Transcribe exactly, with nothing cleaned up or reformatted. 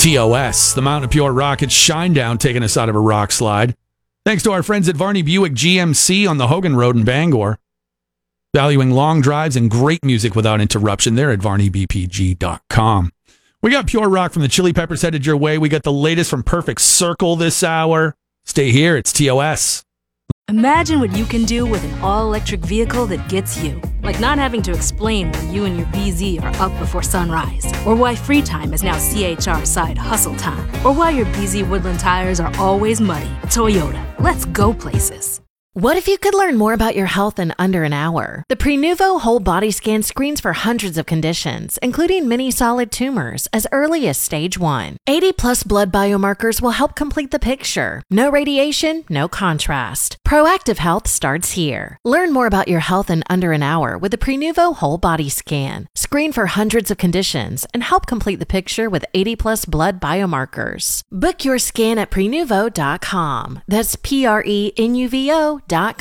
T O S, the Mountain of Pure Rock at Shinedown, taking us out of a rock slide. Thanks to our friends at Varney Buick G M C on the Hogan Road in Bangor. Valuing long drives and great music without interruption. They're at varney b p g dot com. We got Pure Rock from the Chili Peppers headed your way. We got the latest from Perfect Circle this hour. Stay here. It's T O S. Imagine what you can do with an all-electric vehicle that gets you. Like not having to explain why you and your B Z are up before sunrise. Or why free time is now C H R side hustle time. Or why your B Z Woodland tires are always muddy. Toyota. Let's go places. What if you could learn more about your health in under an hour? The Prenuvo Whole Body Scan screens for hundreds of conditions, including many solid tumors, as early as stage one. eighty plus blood biomarkers will help complete the picture. No radiation, no contrast. Proactive health starts here. Learn more about your health in under an hour with the Prenuvo Whole Body Scan. Screen for hundreds of conditions and help complete the picture with eighty plus blood biomarkers. Book your scan at prenuvo dot com. That's P R E N U V O dot com.